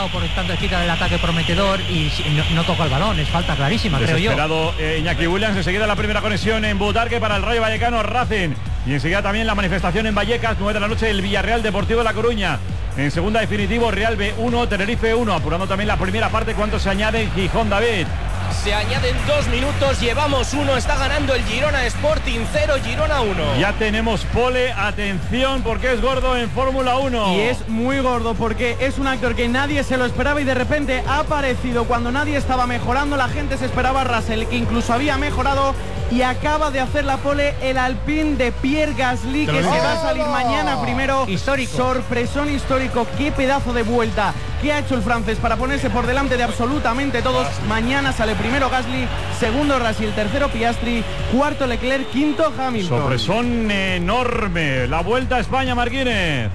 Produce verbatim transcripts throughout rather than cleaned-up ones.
desesperado por tanto quita el ataque prometedor y no, no toca el balón, es falta clarísima, creo yo. Desesperado eh, Iñaki Williams, enseguida la primera conexión en Butarque para el Rayo Vallecano Racing y enseguida también la manifestación en Vallecas, nueve de la noche, el Villarreal Deportivo de La Coruña. En segunda definitivo, Real B uno, Tenerife uno, apurando también la primera parte. ¿Cuánto se añade en Gijón, David? Se añaden dos minutos, llevamos uno, está ganando el Girona Sporting cero, Girona uno. Ya tenemos pole, atención porque es gordo en Fórmula uno. Y es muy gordo porque es un actor que nadie se lo esperaba y de repente ha aparecido cuando nadie estaba mejorando. La gente se esperaba a Russell, que incluso había mejorado, y acaba de hacer la pole el Alpine de Pierre Gasly, que se va a salir mañana primero. Histórico. Sorpresón histórico, qué pedazo de vuelta que ha hecho el francés para ponerse por delante de absolutamente todos. Mañana sale primero Gasly, segundo Russell, tercero Piastri, cuarto Leclerc, quinto Hamilton. Sorpresón enorme, la Vuelta a España, Marquínez.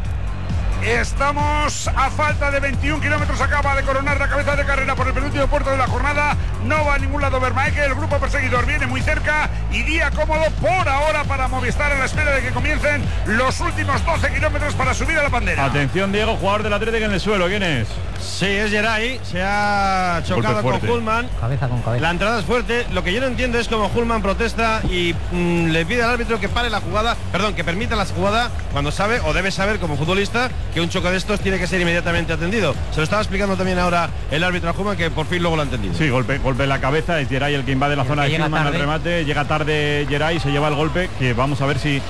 Estamos a falta de veintiún kilómetros, acaba de coronar la cabeza de carrera por el penúltimo puerto de la jornada. No va a ningún lado Vermaeke, el grupo perseguidor viene muy cerca y día cómodo por ahora para Movistar a la espera de que comiencen los últimos doce kilómetros para subir a la bandera. Atención, Diego, jugador del Atlético en el suelo, ¿quién es? Sí, es Geray, se ha chocado con Hullman. Cabeza con cabeza. La entrada es fuerte, lo que yo no entiendo es cómo Hullman protesta y mmm, le pide al árbitro que pare la jugada, perdón, que permita la jugada cuando sabe o debe saber como futbolista que un choque de estos tiene que ser inmediatamente atendido. Se lo estaba explicando también ahora el árbitro a Hullman, que por fin luego lo ha entendido. Sí, golpe, golpe en la cabeza, es Geray el que invade la zona de Hullman al remate, llega tarde Geray, se lleva el golpe, que vamos a ver si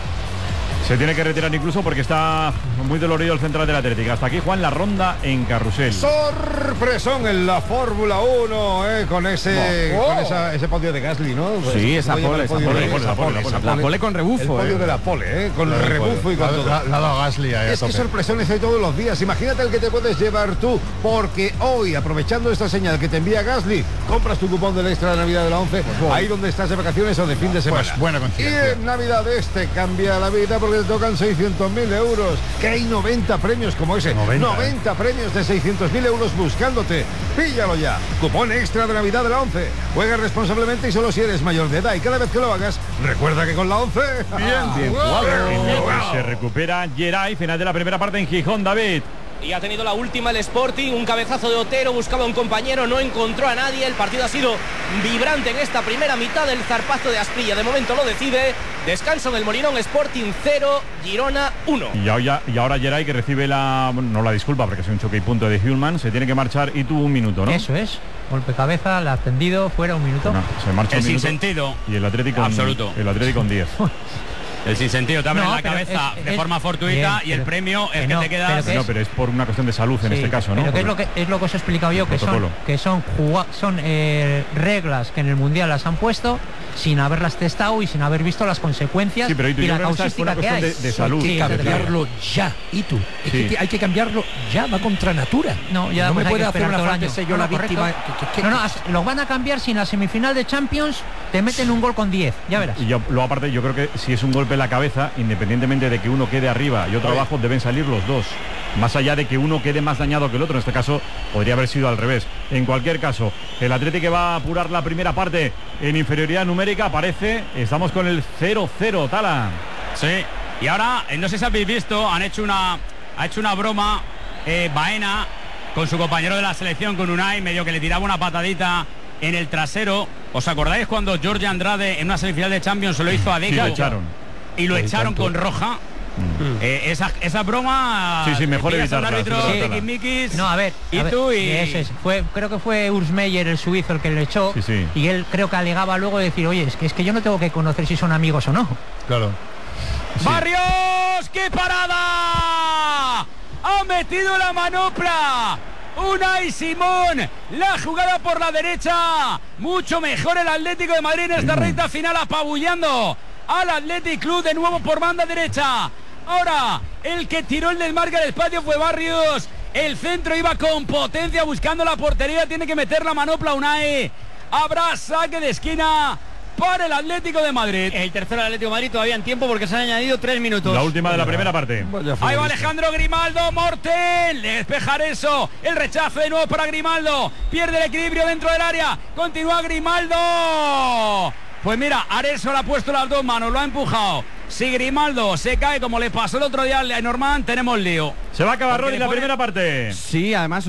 se tiene que retirar incluso porque está muy dolorido el central del Atlético. Hasta aquí, Juan, la ronda en carrusel. Sorpresón en la Fórmula uno, eh, con ese oh. con esa, ese podio de Gasly, ¿no? Pues sí, esa pole, esa pole, esa pole, la pole con rebufo. El podio eh. de la pole, eh, con el rebufo y con todo. La ha dado Gasly ahí. Es que sorpresones hay todos los días. Imagínate el que te puedes llevar tú, porque hoy, aprovechando esta señal que te envía Gasly, compras tu cupón del extra de Navidad de la once, pues bueno, ahí donde estás de vacaciones o de fin de semana. Pues buena conciencia. Y en Navidad este cambia la vida porque te tocan seiscientos mil euros, que hay noventa premios como ese, noventa, noventa eh. premios de seiscientos mil euros buscándote. Píllalo ya, cupón extra de Navidad de la once. Juega responsablemente y solo si eres mayor de edad, y cada vez que lo hagas, recuerda que con la once, bien, ah, bien jugado. Wow. Se recupera Geray, final de la primera parte en Gijón, David. Y ha tenido la última el Sporting, un cabezazo de Otero, buscaba un compañero, no encontró a nadie. El partido ha sido vibrante en esta primera mitad, del zarpazo de Asprilla de momento lo decide. Descanso en el Molinón, Sporting cero, Girona uno. Y ahora, y ahora Geray, que recibe la, no la disculpa porque es un choque y punto de Hullman, se tiene que marchar y tuvo un minuto, ¿no? Eso es, golpe cabeza, la ha tendido, fuera un minuto. Bueno, se marcha el un minuto sinsentido. Y el Atlético absoluto. El Atlético con diez. El sinsentido te abre no, en la cabeza es, de es, forma fortuita bien, y el premio es que, que no, te quedas. pero que no, es, pero es por una cuestión de salud en sí, este caso, ¿no? Pero que es lo que es lo que os he explicado yo, que son, que son son eh, reglas que en el Mundial las han puesto sin haberlas testado y sin haber visto las consecuencias sí, pero y, tú, y yo la causística que hay. De, de salud. Hay que cambiarlo ya, y tú. Es sí. que hay que cambiarlo ya, va contra natura. No, ya no pues me puede hacer una falta frase yo no, la no, víctima. Que, que, que, no, no, lo van a cambiar si en la semifinal de Champions te meten un gol con diez, ya verás. Y yo, luego aparte yo creo que si es un golpe en la cabeza, independientemente de que uno quede arriba y otro Oye. abajo, deben salir los dos. Más allá de que uno quede más dañado que el otro, en este caso podría haber sido al revés. En cualquier caso, el Atlético va a apurar la primera parte en inferioridad numérica, aparece, estamos con el cero cero, Tala. Sí, y ahora, no sé si habéis visto, han hecho una, ha hecho una broma eh, Baena con su compañero de la selección, con Unai, medio que le tiraba una patadita en el trasero. ¿Os acordáis cuando Jorge Andrade en una semifinal de Champions se lo hizo a Deco? Sí, lo echaron. Y lo echaron con roja. Mm. Eh, esa, esa broma. Sí, sí, mejor evitarla. Árbitro, sí. No, a ver. Y a tú ver, y. Ese es, fue, creo que fue Urs Meier, el suizo, el que le echó. Sí, sí. Y él creo que alegaba luego de decir, oye, es que, es que yo no tengo que conocer si son amigos o no. Claro. Sí. ¡Barrios! ¡Qué parada! ¡Ha metido la manopla! Unai Simón, la jugada por la derecha. Mucho mejor el Atlético de Madrid en esta recta final, apabullando al Athletic Club de nuevo por banda derecha. Ahora el que tiró el desmarque al espacio fue Barrios. El centro iba con potencia buscando la portería. Tiene que meter la manopla Unai. Habrá saque de esquina para el Atlético de Madrid. El tercero del Atlético de Madrid todavía en tiempo porque se han añadido tres minutos. La última de la primera parte. Ahí va Alejandro Grimaldo, Mortel, despejar eso, el rechazo de nuevo para Grimaldo, pierde el equilibrio dentro del área, continúa Grimaldo. Pues mira, Areso le ha puesto las dos manos, lo ha empujado. Si Grimaldo se cae como le pasó el otro día a Norman, tenemos lío. Se va a acabar Rodri la primera parte. Sí, además